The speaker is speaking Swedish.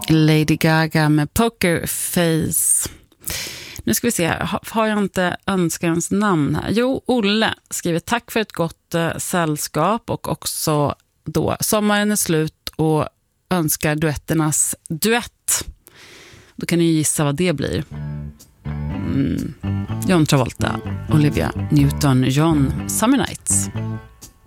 Lady Gaga med Poker Face. Nu ska vi se, har jag inte önskans namn här? Jo, Olle skriver tack för ett gott sällskap och också då sommaren är slut och önskar duetternas duett. Då kan ni gissa vad det blir. John Travolta, Olivia Newton-John, Summer Nights.